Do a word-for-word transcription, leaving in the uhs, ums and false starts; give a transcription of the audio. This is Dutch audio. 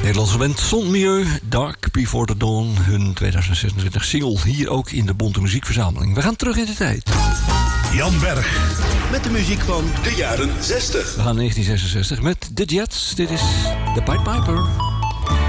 Nederlandse band Sonmieu, Dark Before the Dawn, hun tweeduizend zesentwintig single, hier ook in de Bonte Muziekverzameling. We gaan terug in de tijd. Jan Berg. Met de muziek van de jaren zestig. We gaan negentien zesenzestig met The Jets. Dit is The Pied Piper.